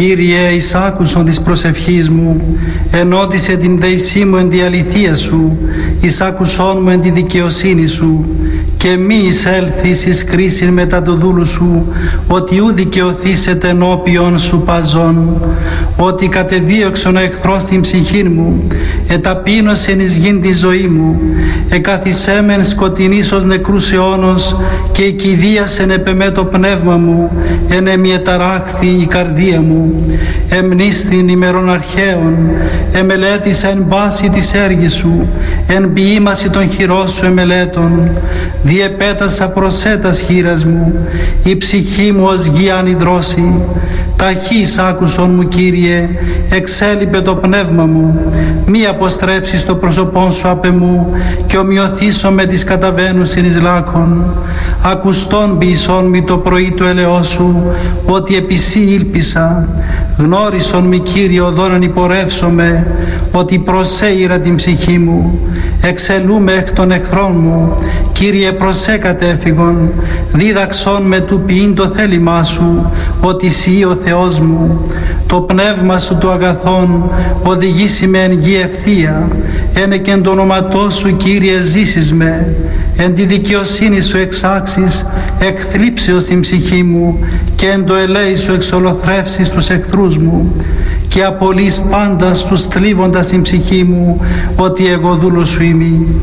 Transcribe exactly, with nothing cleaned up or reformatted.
Κύριε, εις άκουσον της προσευχής μου, ενώτισε την δεησή μου εν τη αληθεία σου, εις άκουσόν μου εν τη δικαιοσύνη σου, και μη εισέλθεις εις κρίσιν μετά το δούλου σου, ότι ου δικαιωθήσετε ενώπιον σου παζών, ότι κατεδίωξον ο εχθρός την ψυχή μου, εταπείνωσεν εις γην τη ζωή μου, εκαθισέμεν σκοτεινής ως νεκρούς αιώνος, και εκηδίασεν επεμέ το πνεύμα μου, εν εμιεταράχθη η καρδία μου, εμνίστην ημερών αρχαίων, εμελέτησα εν πάση της έργης σου, εν ποιήμαση των χειρός σου εμελέτων, διεπέτασα προσέτας χείρας μου, η ψυχή μου ως γη ανιδρώση. Ταχύς άκουσον μου, Κύριε, εξέλιπε το πνεύμα μου, μη αποστρέψεις το πρόσωπόν σου απ' εμού, και ομοιωθήσω με τις καταβαίνουσιν εις λάκων. Ακουστόν ποιησόν μη το πρωί του ελαιός σου, ότι επί σύ ήλπισα. Γνώρισον μη, Κύριε, οδόν υπορεύσομαι, ότι προσέειρα την ψυχή μου. Εξελούμε εκ των εχθρών μου, Κύριε, προσέ κατέφυγον. Δίδαξον με του ποιήν το θέλημά σου, ότι σύ ο Θεός μου. Το πνεύμα σου το αγαθόν οδηγήσει με εν γη ευθεία. Ένε και εν το όνοματό σου, Κύριε, ζήσεις με. Εν τη δικαιοσύνη σου εξάξεις εκθλίψεως την ψυχή μου, και εν το ελέη σου εξολοθρεύσεις τους εχθρούς μου, και απολύς πάντα στους θλίβοντας την ψυχή μου, ότι εγώ δούλος σου είμαι.